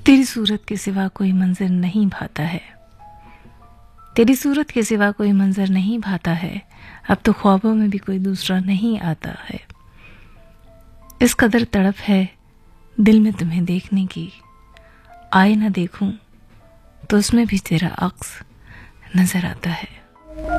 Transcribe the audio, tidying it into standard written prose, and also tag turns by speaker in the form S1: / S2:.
S1: तेरी सूरत के सिवा कोई मंजर नहीं भाता है, तेरी सूरत के सिवा कोई मंजर नहीं भाता है। अब तो ख्वाबों में भी कोई दूसरा नहीं आता है। इस कदर तड़प है दिल में तुम्हें देखने की, आए ना देखूं तो उसमें भी तेरा अक्स नजर आता है।